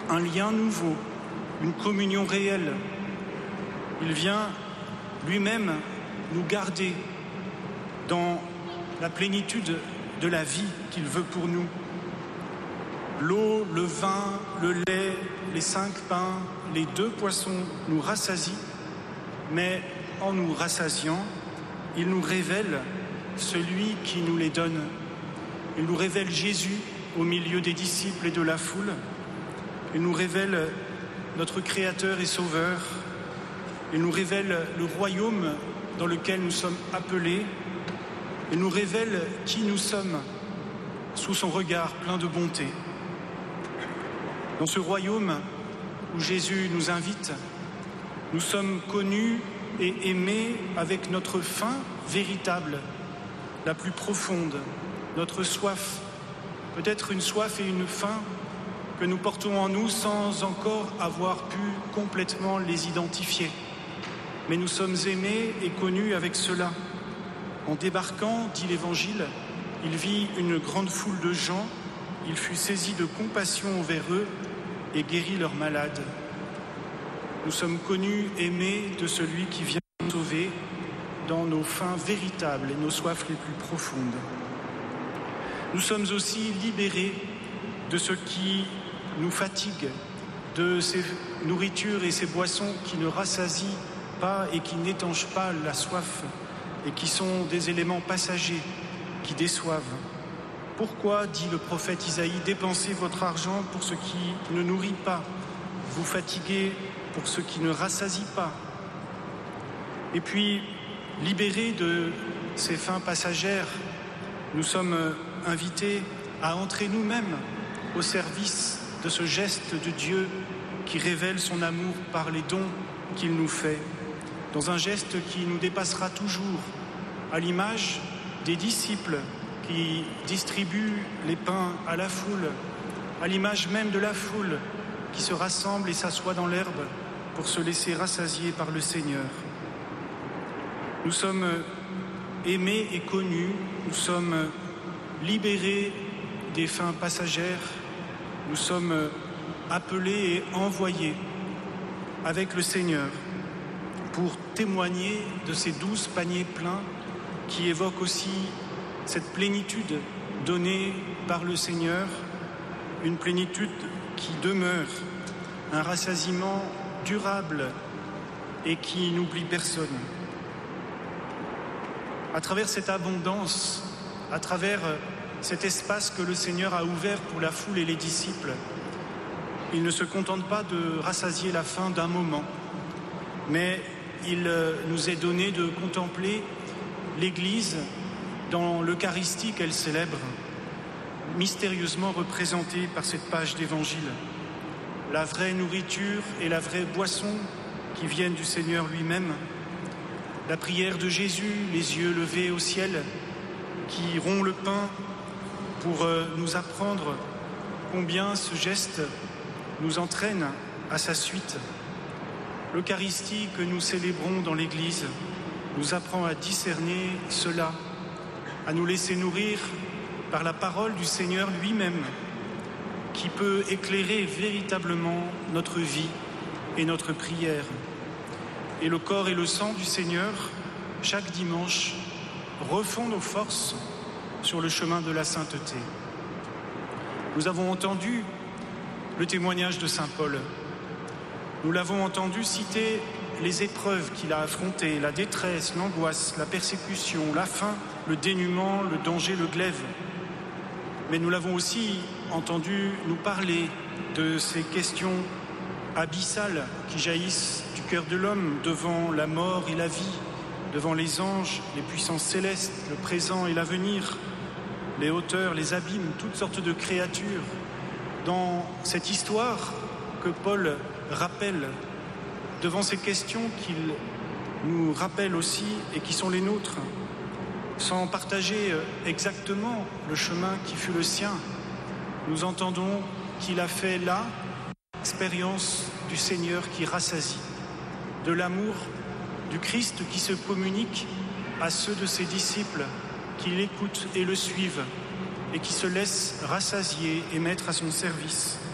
un lien nouveau, une communion réelle. Il vient lui-même nous garder dans la plénitude de la vie qu'il veut pour nous. L'eau, le vin, le lait, les 5 pains, les 2 poissons nous rassasient, mais en nous rassasiant, il nous révèle celui qui nous les donne. Il nous révèle Jésus au milieu des disciples et de la foule. Il nous révèle notre Créateur et Sauveur. Il nous révèle le royaume dans lequel nous sommes appelés. Il nous révèle qui nous sommes sous son regard plein de bonté. Dans ce royaume où Jésus nous invite, nous sommes connus et aimés avec notre faim véritable, la plus profonde, notre soif, peut-être une soif et une faim que nous portons en nous sans encore avoir pu complètement les identifier. Mais nous sommes aimés et connus avec cela. En débarquant, dit l'Évangile, il vit une grande foule de gens, il fut saisi de compassion envers eux et guérit leurs malades. Nous sommes connus, aimés de celui qui vient nous sauver dans nos faims véritables et nos soifs les plus profondes. Nous sommes aussi libérés de ce qui nous fatigue, de ces nourritures et ces boissons qui ne rassasient pas et qui n'étanchent pas la soif et qui sont des éléments passagers qui déçoivent. Pourquoi, dit le prophète Isaïe, dépensez votre argent pour ce qui ne nourrit pas, vous fatiguez pour ce qui ne rassasie pas. Et puis, libérés de ces fins passagères, nous sommes invités à entrer nous-mêmes au service de ce geste de Dieu qui révèle son amour par les dons qu'il nous fait, dans un geste qui nous dépassera toujours, à l'image des disciples qui distribuent les pains à la foule, à l'image même de la foule qui se rassemble et s'assoit dans l'herbe pour se laisser rassasier par le Seigneur. Nous sommes aimés et connus, nous sommes libérés des fins passagères, nous sommes appelés et envoyés avec le Seigneur pour témoigner de ces 12 paniers pleins qui évoquent aussi cette plénitude donnée par le Seigneur, une plénitude qui demeure, un rassasiement durable et qui n'oublie personne. À travers cette abondance, à travers cet espace que le Seigneur a ouvert pour la foule et les disciples, il ne se contente pas de rassasier la faim d'un moment, mais il nous est donné de contempler l'Église dans l'Eucharistie qu'elle célèbre, mystérieusement représentée par cette page d'Évangile. La vraie nourriture et la vraie boisson qui viennent du Seigneur lui-même. La prière de Jésus, les yeux levés au ciel, qui rompt le pain pour nous apprendre combien ce geste nous entraîne à sa suite. L'Eucharistie que nous célébrons dans l'Église nous apprend à discerner cela, à nous laisser nourrir par la parole du Seigneur lui-même, qui peut éclairer véritablement notre vie et notre prière. Et le corps et le sang du Seigneur, chaque dimanche, refont nos forces sur le chemin de la sainteté. Nous avons entendu le témoignage de saint Paul. Nous l'avons entendu citer les épreuves qu'il a affrontées, la détresse, l'angoisse, la persécution, la faim, le dénuement, le danger, le glaive. Mais nous l'avons aussi entendu nous parler de ces questions abyssales qui jaillissent du cœur de l'homme devant la mort et la vie, devant les anges, les puissances célestes, le présent et l'avenir, les hauteurs, les abîmes, toutes sortes de créatures. Dans cette histoire que Paul rappelle, devant ces questions qu'il nous rappelle aussi et qui sont les nôtres, sans partager exactement le chemin qui fut le sien, nous entendons qu'il a fait là l'expérience du Seigneur qui rassasie, de l'amour du Christ qui se communique à ceux de ses disciples qui l'écoutent et le suivent et qui se laissent rassasier et mettre à son service.